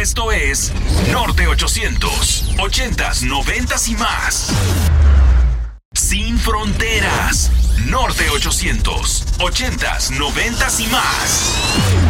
Esto es Norte 800, 80s, 90s y más. Sin fronteras. Norte 800, 80s, 90s y más.